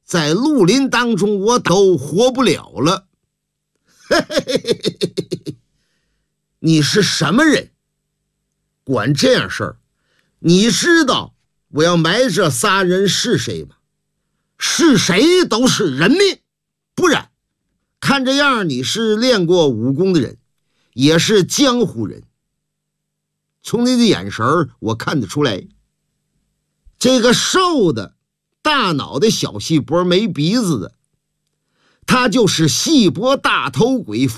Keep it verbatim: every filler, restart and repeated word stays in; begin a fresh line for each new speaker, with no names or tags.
在绿林当中我都活不了了。嘿嘿嘿嘿嘿嘿，你是什么人？管这样事儿？你知道我要埋这仨人是谁吗？是谁都是人命，不然看这样你是练过武功的人，也是江湖人。从你的眼神我看得出来，这个瘦的大脑袋小细脖没鼻子的，他就是细脖大头鬼